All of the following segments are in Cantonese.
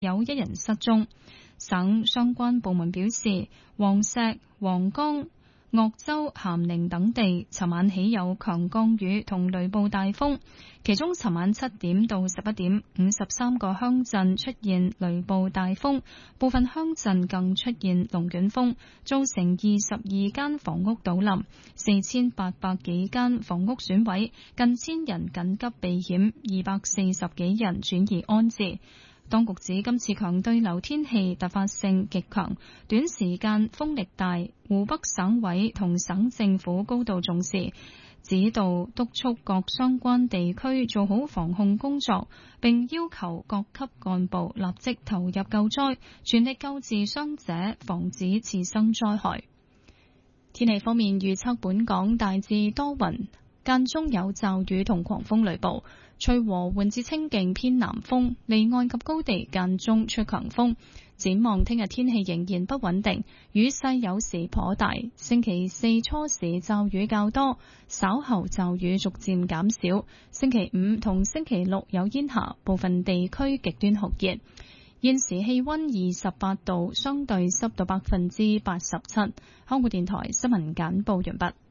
有1人失蹤。省相關部門表示，黃石、黃岡、鄂州、咸寧等地尋晚起有強降雨同雷暴大風，其中尋晚7點到11點53個鄉鎮出現雷暴大風，部分鄉鎮更出現龍捲風，造成22間房屋倒冧，4800幾間房屋損毀，近1000人緊急避險，240幾人轉移安置。當局指今次強對流天氣突發性極強，短時間風力大，湖北省委同省政府高度重視，指導督促各相關地區做好防控工作，並要求各級幹部立即投入救災，全力救治傷者，防止次生災害。天氣方面預測，本港大致多雲，間中有驟雨同狂風雷暴，吹和緩至清勁偏南風，離岸及高地間中吹強風。展望聽日天氣仍然不穩定，雨勢有時頗大。星期4初時驟雨較多，稍後驟雨逐漸減少。星期5同星期6有煙霞，部分地區極端酷熱。現時氣溫28度，相對濕度87%。香港電台新聞簡報完畢。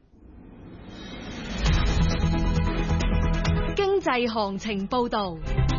經濟行情報道。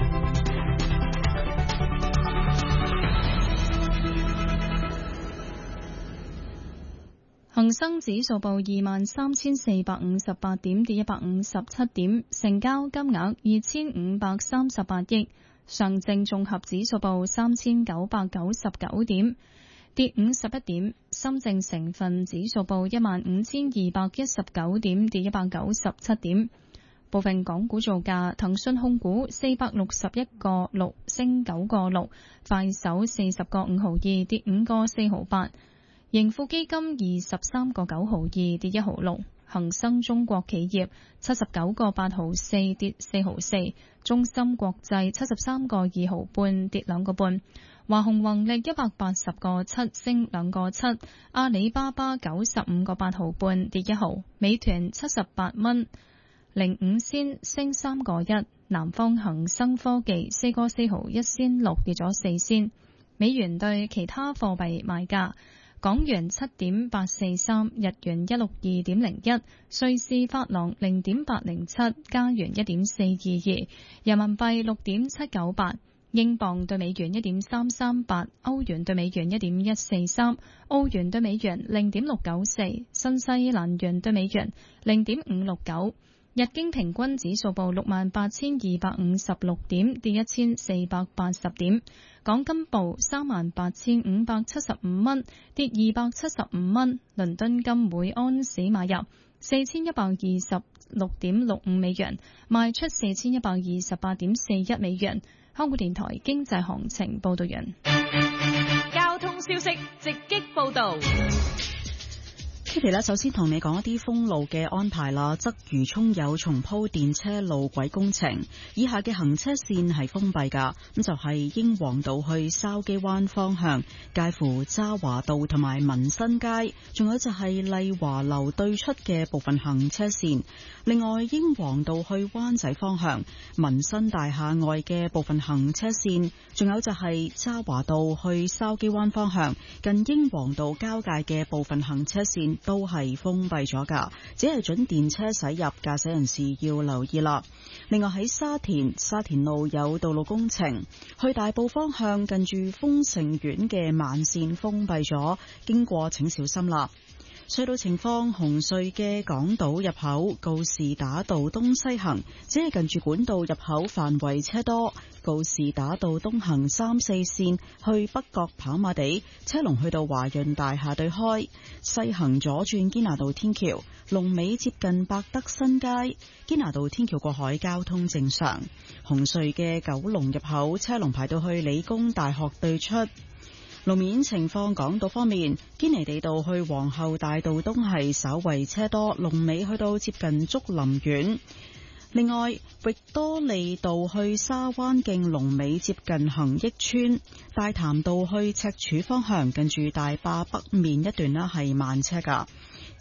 恒生指數報23,458點，跌157點，成交金額2538億。上證綜合指數報3999點，跌51點。深證成分指數報15219點，跌197點。部分港股造價：騰訊控股461個6升9個6，快手40個5毫2跌5個4毫8，盈富基金23個9毫2跌1毫6，恒生中國企業79個8毫4跌4毫4，中芯國際73個2毫半跌2個半，華虹宏力180個7升2個7，阿里巴巴95個8毫半跌1毫，美團78蚊05仙升3個1，南方恒生科技4個4毫1仙6跌咗4仙。美元對其他貨幣賣價：港元7.843，日元162.01，瑞士法郎0.807，加元1.422，人民幣6.798，英鎊對美元1.338，歐元對美元1.143，澳元對美元0.694，新西蘭元對美元0.569。日經平均指數報68,256點，跌1480點。港金報38,575蚊，跌275蚊。倫敦金每安士買入4126.65美元，賣出4128.41美元。香港電台經濟行情報道完。 交通消息直擊報道。 Kitty 咧，首先同你講一啲封路嘅安排啦。鰂魚涌有重鋪電車路軌工程，以下嘅行車線係封閉噶。咁就係英皇道去筲箕灣方向，介乎渣華道同埋民新街，仲有就係麗華樓對出嘅部分行車線。另外，英皇道去灣仔方向，民新大廈外嘅部分行車線，仲有就係渣華道去筲箕灣方向，近英皇道交界嘅部分行車線都係封閉咗噶，只係准電車駛入，駕駛人士要留意啦。另外喺沙田路有道路工程，去大埔方向近住豐盛苑嘅慢線封閉咗，經過請小心啦。隧道情況：紅隧嘅港島入口告士打道東西行，只係近住管道入口範圍車多；告士打道東行3、4線去北角跑馬地，車龍去到華潤大廈對開；西行左轉堅拿道天橋，龍尾接近百德新街，堅拿道天橋過海交通正常。紅隧嘅九龍入口車龍排到去理工大學對出。路面情況，港島方面，堅尼地道去皇后大道東係稍為車多，龍尾去到接近竹林苑。另外，域多利道去沙灣徑龍尾接近恒益村，大潭道去赤柱方向近住大壩北面一段呢係慢車噶。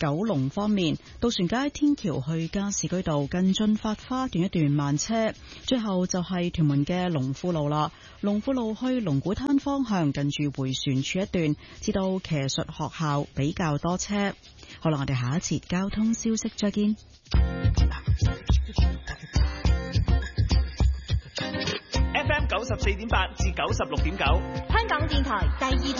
九龍方面，渡船街天橋去加士居道近駿發花段一段慢車，最後就係屯門嘅龍富路啦。龍富路去龍鼓灘方向近住迴旋處一段，至到騎術學校比較多車。好啦，我哋下一節交通消息再見。 FM 94.8至96.9， 香港電台第二台。